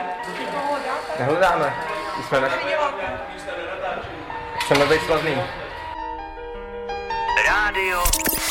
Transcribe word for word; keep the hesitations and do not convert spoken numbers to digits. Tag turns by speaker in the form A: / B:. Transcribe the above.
A: Nehledáme. Už jsme na... Chceme být slavný.
B: Rádio